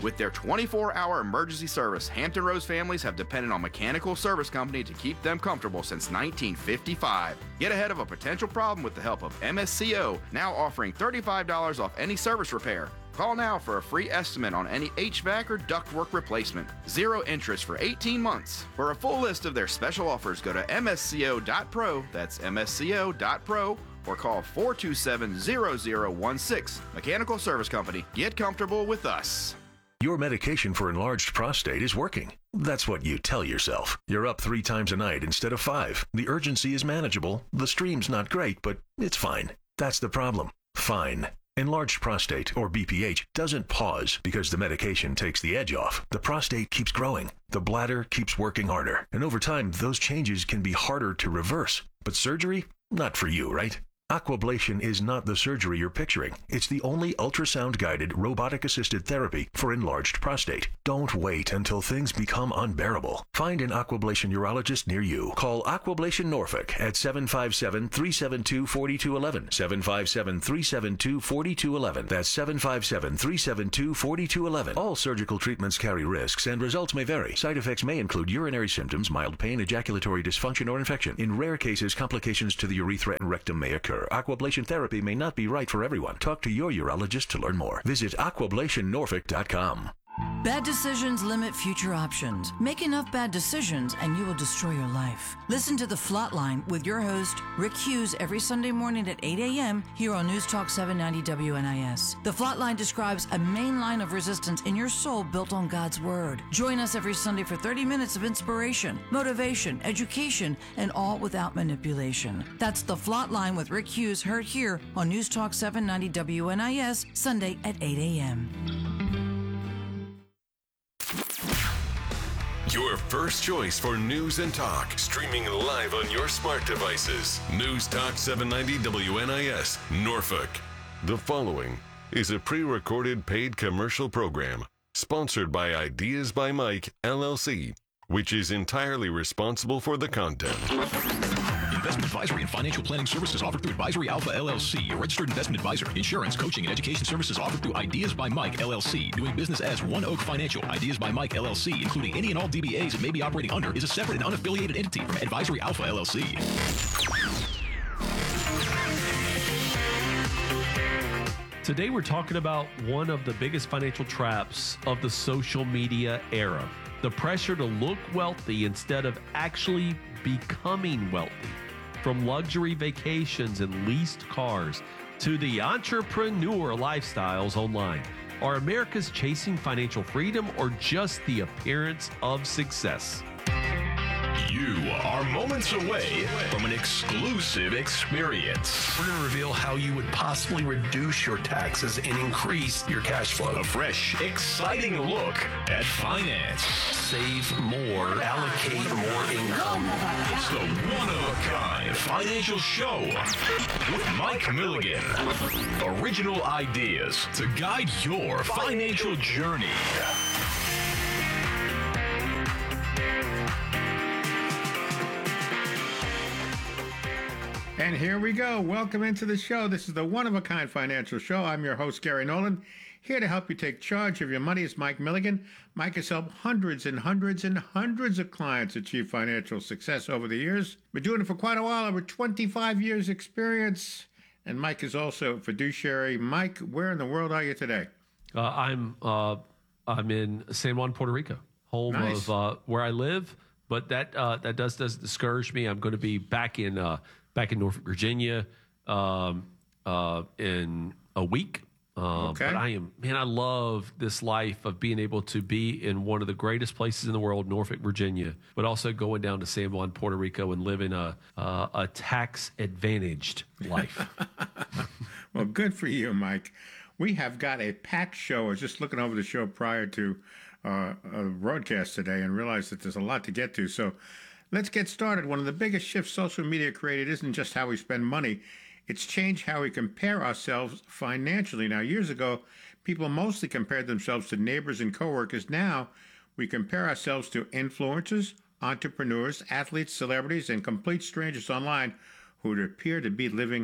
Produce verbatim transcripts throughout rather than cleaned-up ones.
With their twenty-four hour emergency service, Hampton Roads families have depended on Mechanical Service Company to keep them comfortable since nineteen fifty-five. Get ahead of a potential problem with the help of M S C O, now offering thirty-five dollars off any service repair. Call now for a free estimate on any H V A C or ductwork replacement. Zero interest for eighteen months. For a full list of their special offers, go to M S C O dot pro, that's M S C O dot pro, or call four two seven, zero zero one six. Mechanical Service Company. Get comfortable with us. Your medication for enlarged prostate is working. That's what you tell yourself. You're up three times a night instead of five. The urgency is manageable. The stream's not great, but it's fine. That's the problem. Fine. Enlarged prostate, or B P H, doesn't pause because the medication takes the edge off. The prostate keeps growing. The bladder keeps working harder. And over time, those changes can be harder to reverse. But surgery? Not for you, right? Aquablation is not the surgery you're picturing. It's the only ultrasound-guided, robotic-assisted therapy for enlarged prostate. Don't wait until things become unbearable. Find an Aquablation urologist near you. Call Aquablation Norfolk at seven five seven, three seven two, four two one one. seven five seven, three seven two, four two one one. That's seven five seven, three seven two, four two one one. All surgical treatments carry risks, and results may vary. Side effects may include urinary symptoms, mild pain, ejaculatory dysfunction, or infection. In rare cases, complications to the urethra and rectum may occur. Aquablation therapy may not be right for everyone. Talk to your urologist to learn more. Visit aquablation norfolk dot com. Bad decisions limit future options. Make enough bad decisions and you will destroy your life. Listen to The Flatline with your host, Rick Hughes, every Sunday morning at eight a.m. here on News Talk seven ninety W N I S. The Flatline describes a main line of resistance in your soul built on God's Word. Join us every Sunday for thirty minutes of inspiration, motivation, education, and all without manipulation. That's The Flatline with Rick Hughes, heard here on News Talk seven ninety W N I S, Sunday at eight a.m. Your first choice for news and talk, streaming live on your smart devices. News Talk seven ninety W N I S, Norfolk. The following is a pre-recorded paid commercial program sponsored by Ideas by Mike, L L C, which is entirely responsible for the content. Investment advisory and financial planning services offered through Advisory Alpha L L C, a registered investment advisor. Insurance, coaching, and education services offered through Ideas by Mike L L C, doing business as One Oak Financial. Ideas by Mike L L C, including any and all D B As it may be operating under, is a separate and unaffiliated entity from Advisory Alpha L L C. Today we're talking about one of the biggest financial traps of the social media era. The pressure to look wealthy instead of actually becoming wealthy. From luxury vacations and leased cars to the entrepreneur lifestyles online. Are Americans chasing financial freedom or just the appearance of success? You are moments away from an exclusive experience. We're going to reveal how you would possibly reduce your taxes and increase your cash flow. A fresh, exciting look at finance. Save more, allocate more income. It's the one-of-a-kind financial show with Mike Milligan. Original ideas to guide your financial journey. And here we go. Welcome into the show. This is the One-of-a-Kind Financial Show. I'm your host, Gary Nolan. Here to help you take charge of your money is Mike Milligan. Mike has helped hundreds and hundreds and hundreds of clients achieve financial success over the years. Been doing it for quite a while, over twenty-five years experience. And Mike is also a fiduciary. Mike, where in the world are you today? Uh, I'm uh, I'm in San Juan, Puerto Rico, home Nice. of uh, where I live. But that uh, that does does discourage me. I'm going to be back in uh, back in Norfolk, Virginia, um, uh, in a week. Um, Okay. But I am, man, I love this life of being able to be in one of the greatest places in the world, Norfolk, Virginia, but also going down to San Juan, Puerto Rico, and living a uh, a tax advantaged life. Well, good for you, Mike. We have got a packed show. I was just looking over the show prior to uh, a broadcast today and realized that there's a lot to get to. So let's get started. One of the biggest shifts social media created isn't just how we spend money. It's changed how we compare ourselves financially. Now, years ago, people mostly compared themselves to neighbors and coworkers. Now, we compare ourselves to influencers, entrepreneurs, athletes, celebrities, and complete strangers online who would appear to be living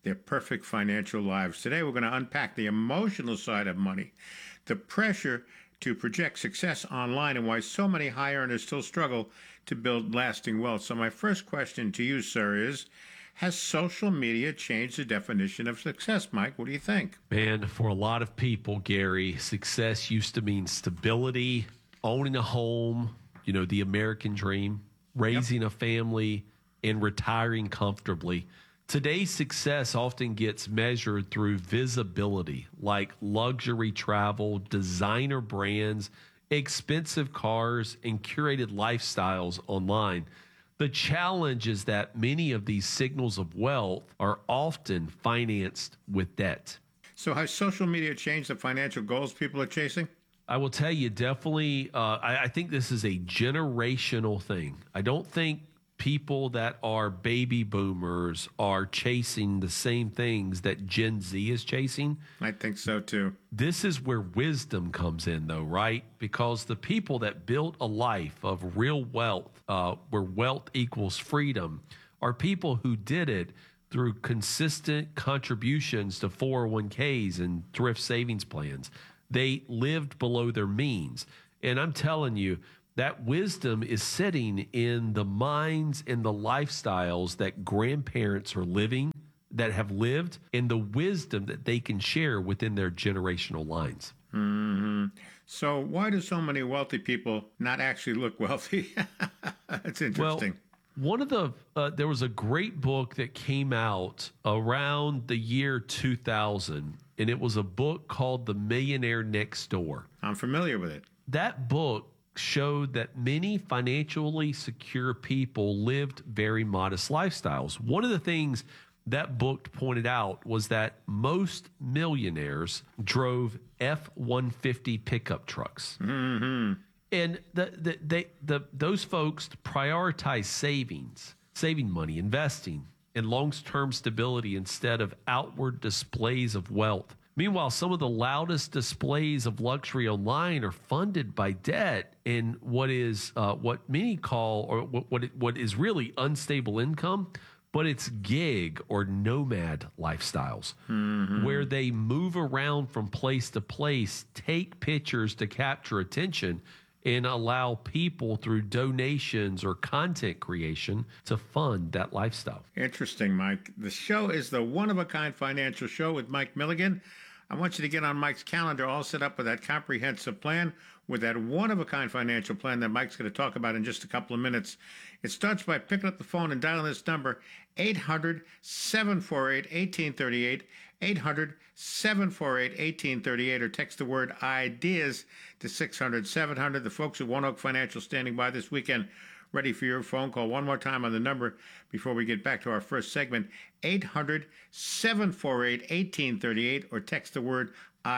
their perfect financial lives. Today, we're going to unpack the emotional side of money, the pressure to project success online, and why so many high earners still struggle to build lasting wealth. So my first question to you, sir, is, has social media changed the definition of success? Mike, what do you think? Man, for a lot of people, Gary, success used to mean stability, owning a home, you know, the American dream, raising yep. a family, and retiring comfortably. Today's success often gets measured through visibility, like luxury travel, designer brands, expensive cars, and curated lifestyles online. The challenge is that many of these signals of wealth are often financed with debt. So has social media changed the financial goals people are chasing? I will tell you, definitely, uh, I, I think this is a generational thing. I don't think people that are baby boomers are chasing the same things that Gen Z is chasing. I think so too. This is where wisdom comes in, though, right? Because the people that built a life of real wealth, uh, where wealth equals freedom, are people who did it through consistent contributions to four oh one k's and thrift savings plans. They lived below their means. And I'm telling you, that wisdom is sitting in the minds and the lifestyles that grandparents are living, that have lived, and the wisdom that they can share within their generational lines. Mm-hmm. So why do so many wealthy people not actually look wealthy? That's interesting. Well, one of the, uh, there was a great book that came out around the year two thousand, and it was a book called The Millionaire Next Door. I'm familiar with it. That book showed that many financially secure people lived very modest lifestyles. One of the things that book pointed out was that most millionaires drove F one fifty pickup trucks. Mm-hmm. And the, the, they, the, those folks prioritize savings, saving money, investing, and long-term stability instead of outward displays of wealth. Meanwhile, some of the loudest displays of luxury online are funded by debt and what is uh, what many call, or what what, it, what is really unstable income, but it's gig or nomad lifestyles, mm-hmm. where they move around from place to place, take pictures to capture attention, and allow people through donations or content creation to fund that lifestyle. Interesting, Mike. The show is the one-of-a-kind financial show with Mike Milligan. I want you to get on Mike's calendar all set up with that comprehensive plan, with that one-of-a-kind financial plan that Mike's going to talk about in just a couple of minutes. It starts by picking up the phone and dialing this number, eight hundred, seven four eight, one eight three eight, eight hundred, seven four eight, one eight three eight, or text the word IDEAS to six hundred, seven hundred. The folks at One Oak Financial standing by this weekend, ready for your phone call. One more time on the number before we get back to our first segment, eight hundred, seven four eight, one eight three eight, or text the word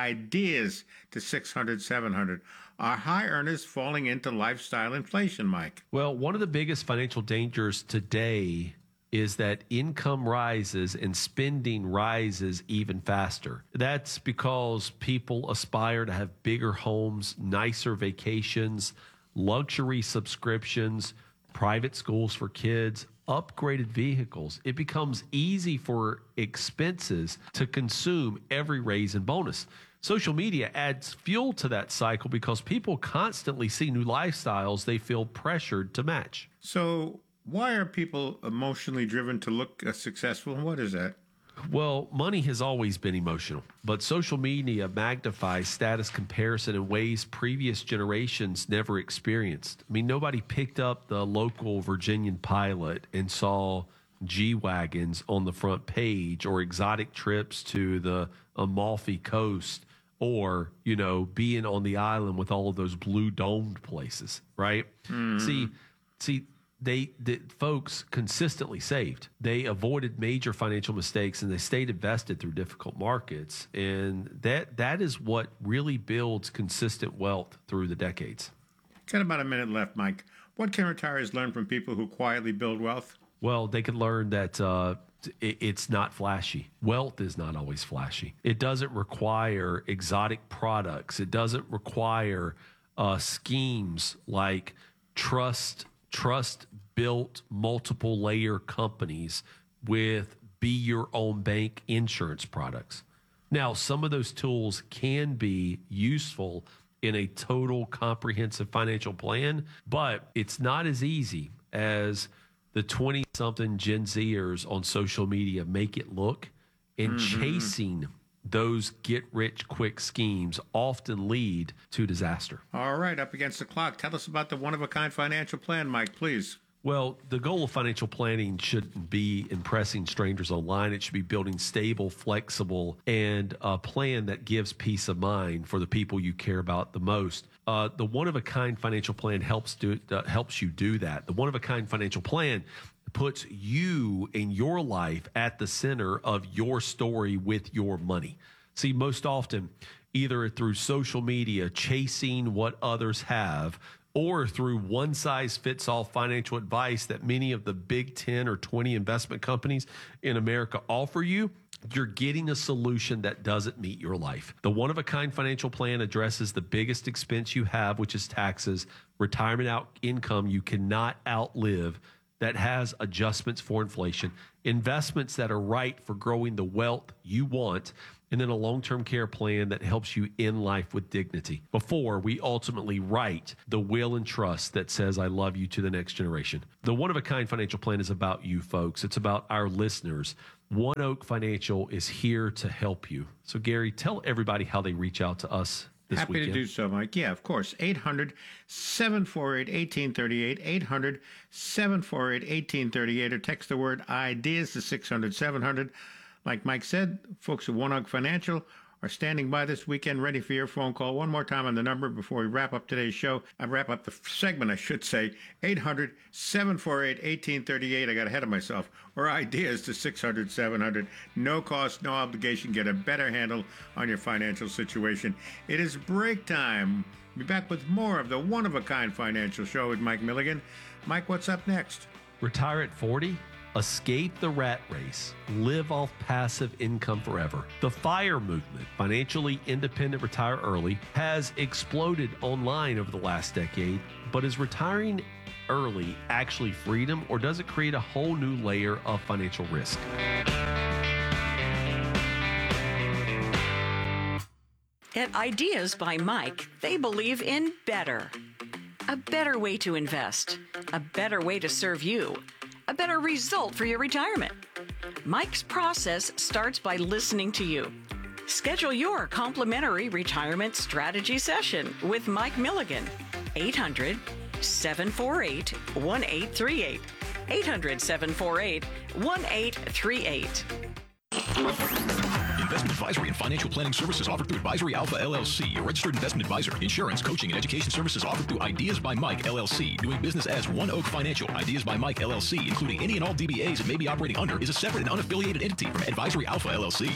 IDEAS to six hundred, seven hundred. Are high earners falling into lifestyle inflation, Mike? Well, one of the biggest financial dangers today is that income rises and spending rises even faster. That's because people aspire to have bigger homes, nicer vacations, luxury subscriptions, private schools for kids, upgraded vehicles. It becomes easy for expenses to consume every raise and bonus. Social media adds fuel to that cycle because people constantly see new lifestyles they feel pressured to match. So why are people emotionally driven to look uh, successful? What is that? Well, money has always been emotional, but social media magnifies status comparison in ways previous generations never experienced. I mean, nobody picked up the local Virginian Pilot and saw G-Wagons on the front page, or exotic trips to the Amalfi Coast, or, you know, being on the island with all of those blue domed places, right? Mm. See, see, They, the folks consistently saved. They avoided major financial mistakes, and they stayed invested through difficult markets. And that that is what really builds consistent wealth through the decades. Got about a minute left, Mike. What can retirees learn from people who quietly build wealth? Well, they can learn that uh, it, it's not flashy. Wealth is not always flashy. It doesn't require exotic products. It doesn't require uh, schemes like trust trust built multiple layer companies with be your own bank insurance products. Now, some of those tools can be useful in a total comprehensive financial plan, but it's not as easy as the twenty-something Gen Zers on social media make it look. And mm-hmm. chasing those get-rich-quick schemes often lead to disaster. All right, up against the clock. Tell us about the one-of-a-kind financial plan, Mike, please. Well, the goal of financial planning shouldn't be impressing strangers online. It should be building stable, flexible, and a plan that gives peace of mind for the people you care about the most. Uh, the one-of-a-kind financial plan helps do uh, helps you do that. The one-of-a-kind financial plan puts you in your life at the center of your story with your money. See, most often, either through social media, chasing what others have, or through one-size-fits-all financial advice that many of the big ten or twenty investment companies in America offer you, you're getting a solution that doesn't meet your life. The one-of-a-kind financial plan addresses the biggest expense you have, which is taxes, retirement out income you cannot outlive, that has adjustments for inflation, investments that are right for growing the wealth you want, and then a long-term care plan that helps you end life with dignity before we ultimately write the will and trust that says, I love you to the next generation. The one-of-a-kind financial plan is about you, folks. It's about our listeners. One Oak Financial is here to help you. So, Gary, tell everybody how they reach out to us this Happy weekend. to do so, Mike. Yeah, of course. eight hundred, seven four eight, one eight three eight, eight hundred, seven four eight, one eight three eight, or text the word IDEAS to six hundred, seven hundred. Like Mike said, folks at One Oak Financial are standing by this weekend ready for your phone call. One more time on the number before we wrap up today's show. I wrap up the segment, I should say, eight hundred, seven four eight, one eight three eight. I got ahead of myself. Or IDEAS to six hundred, seven hundred. No cost, no obligation. Get a better handle on your financial situation. It is break time. We'll be back with more of the one-of-a-kind financial show with Mike Milligan. Mike, what's up next? Retire at forty? Escape the rat race. Live off passive income forever. The FIRE movement, Financially Independent Retire Early, has exploded online over the last decade, but is retiring early actually freedom, or does it create a whole new layer of financial risk? At Ideas by Mike, they believe in better. A better way to invest. A better way to serve you. A better result for your retirement. Mike's process starts by listening to you. Schedule your complimentary retirement strategy session with Mike Milligan. eight hundred, seven four eight, one eight three eight. eight hundred, seven four eight, one eight three eight. Investment advisory and financial planning services offered through Advisory Alpha L L C, a registered investment advisor. Insurance, coaching, and education services offered through Ideas by Mike L L C. Doing business as One Oak Financial. Ideas by Mike L L C, including any and all D B As it may be operating under, is a separate and unaffiliated entity from Advisory Alpha L L C.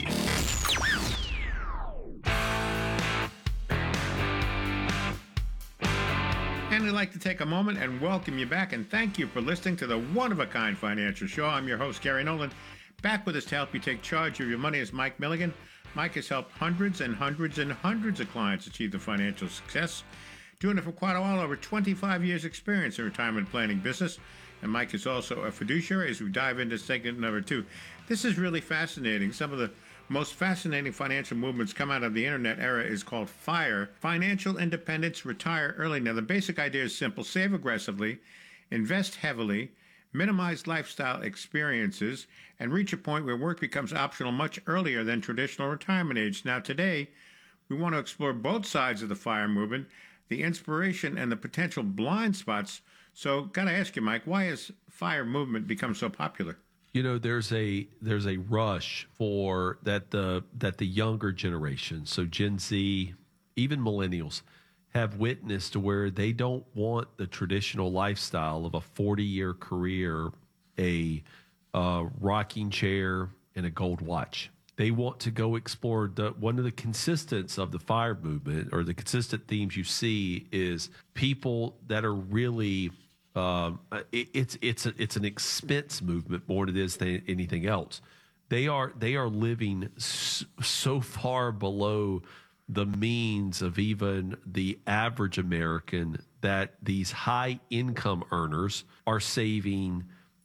And we'd like to take a moment and welcome you back and thank you for listening to the One-of-a-Kind Financial Show. I'm your host, Gary Nolan. Back with us to help you take charge of your money is Mike Milligan. Mike has helped hundreds and hundreds and hundreds of clients achieve the financial success, doing it for quite a while, over twenty-five years experience in retirement planning business. And Mike is also a fiduciary as we dive into segment number two. This is really fascinating. Some of the most fascinating financial movements come out of the internet era is called FIRE, Financial Independence, Retire Early. Now, the basic idea is simple. Save aggressively, invest heavily, minimize lifestyle experiences, and reach a point where work becomes optional much earlier than traditional retirement age. Now, today, we want to explore both sides of the FIRE movement, the inspiration and the potential blind spots. So, got to ask you, Mike, why has FIRE movement become so popular? You know, there's a there's a rush for that the that the younger generation, so Gen Z, even millennials, have witnessed to where they don't want the traditional lifestyle of a forty-year career, a uh, rocking chair, and a gold watch. They want to go explore. The, one of the consistents of the FIRE movement, or the consistent themes you see, is people that are really um, it, it's it's a, it's an expense movement more than it is than anything else. They are they are living so, so far below the means of even the average American that these high income earners are saving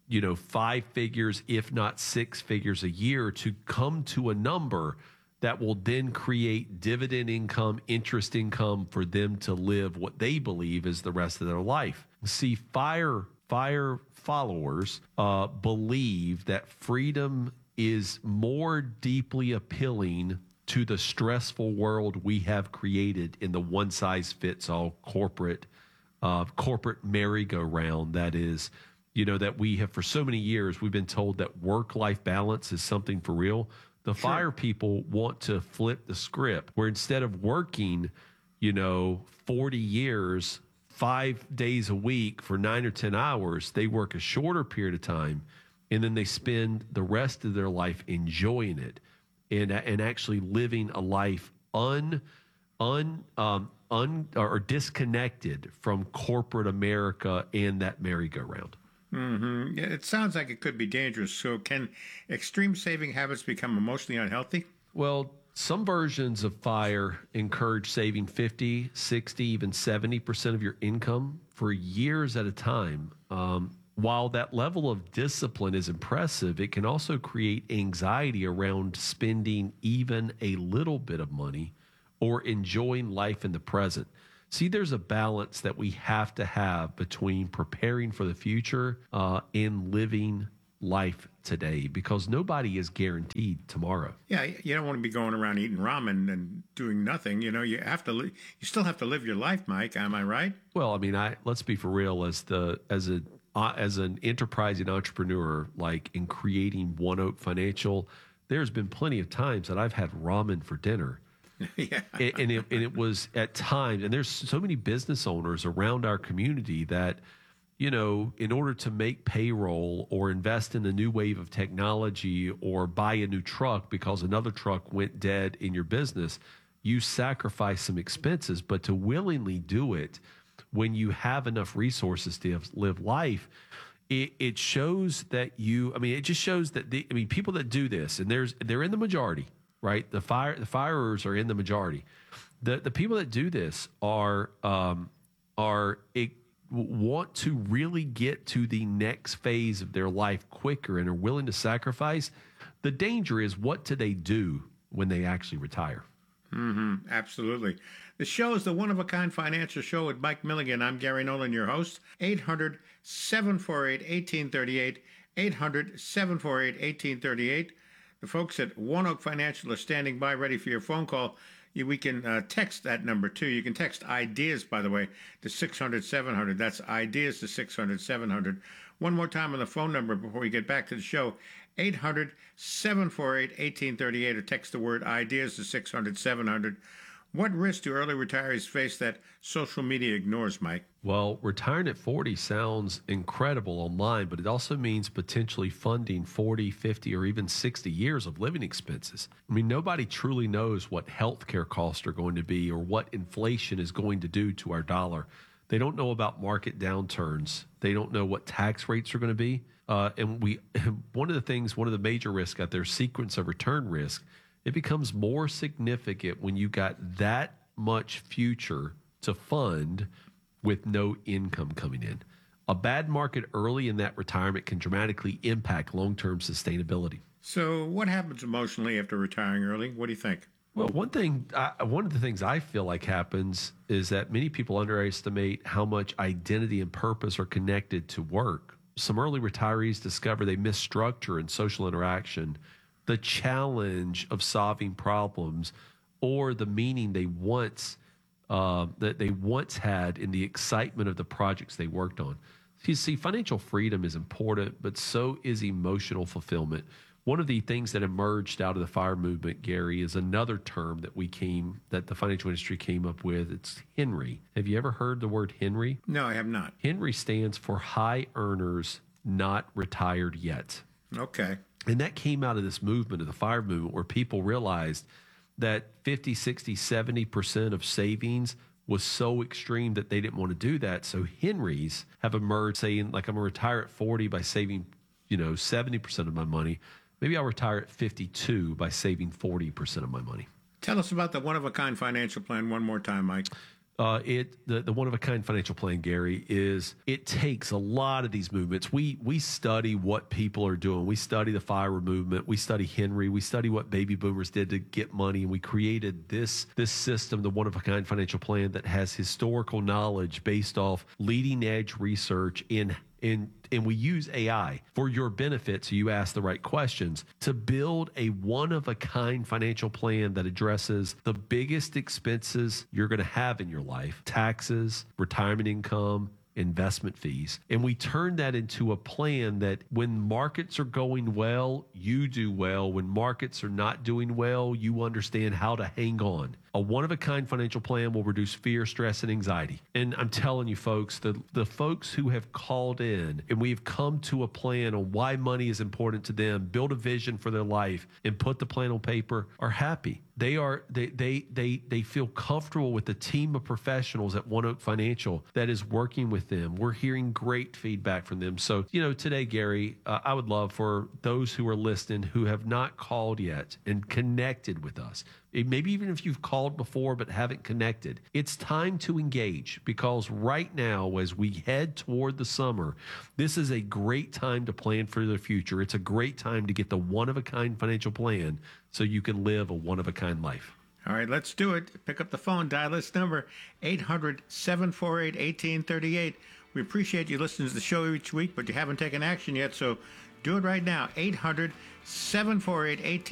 you know, five figures, if not six figures a year to come to a number that will then create dividend income, interest income for them to live what they believe is the rest of their life. See, fire, fire followers uh, believe that freedom is more deeply appealing to the stressful world we have created in the one-size-fits-all corporate uh, corporate merry-go-round that is, you know, that we have for so many years, we've been told that work-life balance is something for real. The sure. fire people want to flip the script where instead of working, you know, forty years, five days a week for nine or ten hours, they work a shorter period of time, and then they spend the rest of their life enjoying it and and actually living a life un un um un or disconnected from corporate America and that merry-go-round. Mm-hmm. Yeah, it sounds like it could be dangerous. So can extreme saving habits become emotionally unhealthy? Well, some versions of FIRE encourage saving fifty, sixty, even seventy percent of your income for years at a time. Um, while that level of discipline is impressive, it can also create anxiety around spending even a little bit of money or enjoying life in the present. See, there's a balance that we have to have between preparing for the future uh, and living life today, because nobody is guaranteed tomorrow. Yeah, you don't want to be going around eating ramen and doing nothing. You know, you have to. Li- you still have to live your life, Mike. Am I right? Well, I mean, I let's be for real. As the as a uh, as an enterprising entrepreneur, like in creating One Oak Financial, there's been plenty of times that I've had ramen for dinner. Yeah. and, and, it, and it was at times, and there's so many business owners around our community that, you know, in order to make payroll or invest in a new wave of technology or buy a new truck because another truck went dead in your business, you sacrifice some expenses. But to willingly do it when you have enough resources to live life, it, it shows that you, I mean, it just shows that the, I mean, people that do this, and there's, they're in the majority. Right, the fire the firers are in the majority. The the people that do this are um, are it, want to really get to the next phase of their life quicker and are willing to sacrifice. The danger is, what do they do when they actually retire? Mm-hmm, absolutely. The show is the One of a Kind Financial Show with Mike Milligan. I'm Gary Nolan, your host. eight hundred, seven four eight, one eight three eight. eight hundred, seven four eight, one eight three eight. The folks at One Oak Financial are standing by, ready for your phone call. You, we can uh, text that number, too. You can text IDEAS, by the way, to six hundred, seven hundred. That's IDEAS to six hundred, seven hundred. One more time on the phone number before we get back to the show. eight hundred, seven four eight, one eight three eight, or text the word IDEAS to six hundred, seven hundred. What risk do early retirees face that social media ignores, Mike? Well, retiring at forty sounds incredible online, but it also means potentially funding forty, fifty, or even sixty years of living expenses. I mean, nobody truly knows what healthcare costs are going to be or what inflation is going to do to our dollar. They don't know about market downturns. They don't know what tax rates are going to be. Uh, and we, one of the things, one of the major risks out there, sequence of return risk, it becomes more significant when you got that much future to fund with no income coming in. A bad market early in that retirement can dramatically impact long-term sustainability. So what happens emotionally after retiring early? What do you think? Well, one thing, I, one of the things I feel like happens is that many people underestimate how much identity and purpose are connected to work. Some early retirees discover they miss structure and social interaction, the challenge of solving problems, or the meaning they once uh, that they once had in the excitement of the projects they worked on. You see, financial freedom is important, but so is emotional fulfillment. One of the things that emerged out of the FIRE movement, Gary, is another term that we came that the financial industry came up with. It's Henry. Have you ever heard the word Henry? No, I have not. Henry stands for high earners not retired yet. Okay. And that came out of this movement, of the FIRE movement, where people realized that fifty, sixty, seventy percent of savings was so extreme that they didn't want to do that. So Henrys have emerged saying, like, I'm going to retire at forty by saving, you know, seventy percent of my money. Maybe I'll retire at fifty-two by saving forty percent of my money. Tell us about the one-of-a-kind financial plan one more time, Mike. Uh, it the, the one-of-a-kind financial plan, Gary, is it takes a lot of these movements. We we study what people are doing. We study the FIRE movement. We study Henry. We study what baby boomers did to get money, and we created this this system, the one-of-a-kind financial plan, that has historical knowledge based off leading-edge research in And, and we use A I for your benefit, so you ask the right questions, to build a one-of-a-kind financial plan that addresses the biggest expenses you're going to have in your life: taxes, retirement income, investment fees. And we turn that into a plan that when markets are going well, you do well. When markets are not doing well, you understand how to hang on. A one-of-a-kind financial plan will reduce fear, stress, and anxiety. And I'm telling you, folks, the, the folks who have called in and we've come to a plan on why money is important to them, build a vision for their life, and put the plan on paper are happy. They are they they they they feel comfortable with the team of professionals at One Oak Financial that is working with them. We're hearing great feedback from them. So, you know, today, Gary, uh, I would love for those who are listening who have not called yet and connected with us. Maybe even if you've called before but haven't connected, it's time to engage, because right now, as we head toward the summer, this is a great time to plan for the future. It's a great time to get the one-of-a-kind financial plan so you can live a one-of-a-kind life. All right, let's do it. Pick up the phone, dial this number, eight hundred, seven four eight, one eight three eight. We appreciate you listening to the show each week, but you haven't taken action yet, so do it right now, eight hundred, seven four eight, one eight